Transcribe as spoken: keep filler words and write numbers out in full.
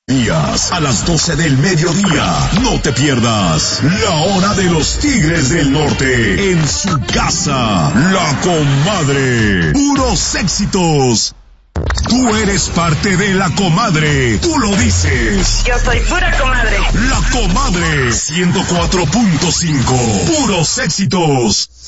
Días a las doce del mediodía. No te pierdas la hora de los Tigres del Norte en su casa, La Comadre. Puros éxitos. Tú eres parte de La Comadre. Tú lo dices. Yo soy pura comadre. La Comadre ciento cuatro punto cinco. Puros éxitos.